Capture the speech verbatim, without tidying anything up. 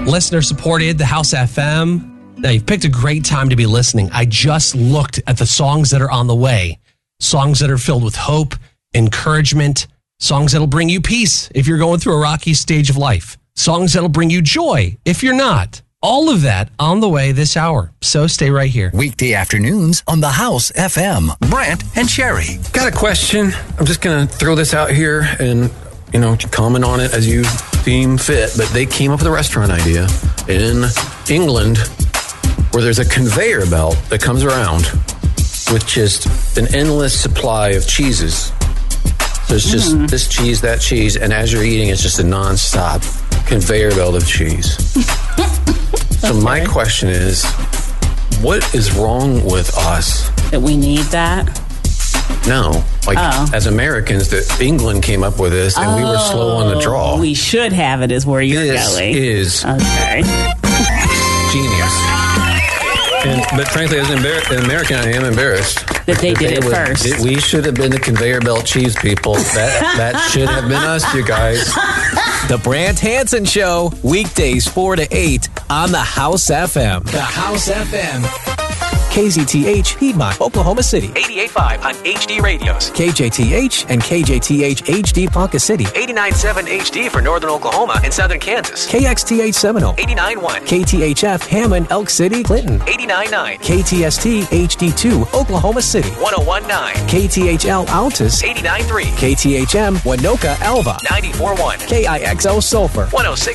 listener supported, the House F M. Now, you've picked a great time to be listening. I just looked at the songs that are on the way. Songs that are filled with hope, encouragement, songs that'll bring you peace if you're going through a rocky stage of life. Songs that'll bring you joy if you're not. All of that on the way this hour. So stay right here. Weekday afternoons on the House F M. Brant and Sherry. Got a question. I'm just going to throw this out here and, you know, comment on it as you deem fit. But they came up with a restaurant idea in England where there's a conveyor belt that comes around with just an endless supply of cheeses. So it's just mm. this cheese, that cheese, and as you're eating, it's just a nonstop conveyor belt of cheese. So okay. My question is, what is wrong with us? That we need that? No. Like, oh. as Americans, that England came up with this, and oh, we were slow on the draw. We should have it is where you're this going. This is okay. genius. And, but frankly, as an Ameri- American, I am embarrassed. That they did they it would, first. It, we should have been the conveyor belt cheese people. That that should have been us, you guys. The Brant Hansen Show, weekdays four to eight on the House F M. The House F M. K Z T H, Piedmont, Oklahoma City. eighty-eight point five on H D radios. K J T H and K J T H H D Ponca City. eighty-nine point seven H D for northern Oklahoma and southern Kansas. K X T H Seminole. eighty-nine point one. K T H F Hammond, Elk City, Clinton. eighty-nine point nine. K T S T H D two, Oklahoma City. one oh one point nine. K T H L Altus. eighty-nine point three. K T H M Winoka Alva. ninety-four point one. K I X O Sulphur. one oh six